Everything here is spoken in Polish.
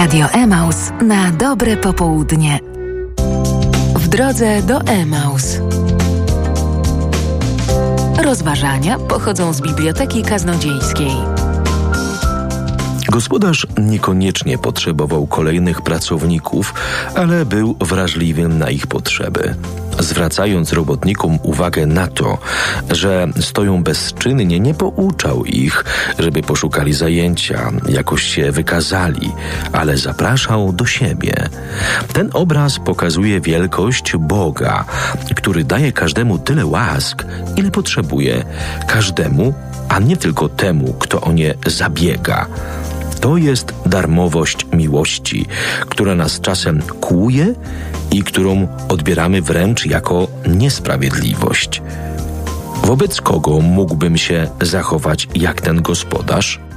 Radio Emaus na dobre popołudnie. W drodze do Emaus. Rozważania pochodzą z Biblioteki Kaznodziejskiej. Gospodarz niekoniecznie potrzebował kolejnych pracowników, ale był wrażliwy na ich potrzeby. Zwracając robotnikom uwagę na to, że stoją bezczynnie, nie pouczał ich, żeby poszukali zajęcia, jakoś się wykazali, ale zapraszał do siebie. Ten obraz pokazuje wielkość Boga, który daje każdemu tyle łask, ile potrzebuje. Każdemu, a nie tylko temu, kto o nie zabiega. To jest darmowość miłości, która nas czasem kłuje i którą odbieramy wręcz jako niesprawiedliwość. Wobec kogo mógłbym się zachować jak ten gospodarz?